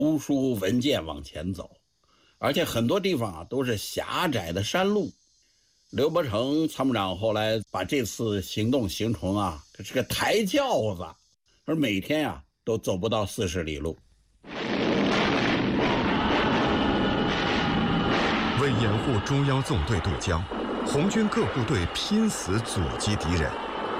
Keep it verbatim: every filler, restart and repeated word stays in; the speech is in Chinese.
乌书文件往前走，而且很多地方啊都是狭窄的山路。刘伯承参谋长后来把这次行动形容啊，这是个抬轿子，而每天啊都走不到四十里路。 为掩护中央纵队渡江，红军各部队拼死阻击敌人。